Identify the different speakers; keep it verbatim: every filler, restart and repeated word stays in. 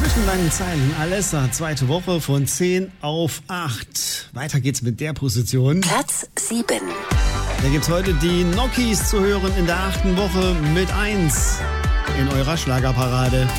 Speaker 1: Zwischen deinen Zeilen, Alessa, zweite Woche von zehn auf acht. Weiter geht's mit der Position.
Speaker 2: Platz sieben.
Speaker 1: Da gibt's heute die Nokis zu hören in der achten Woche mit eins in eurer Schlagerparade.